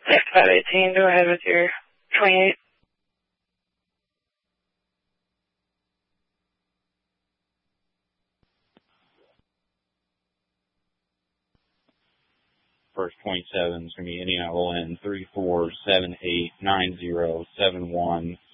Next 518, go ahead with your 28. First 27 is going to be Indiana ON 34789071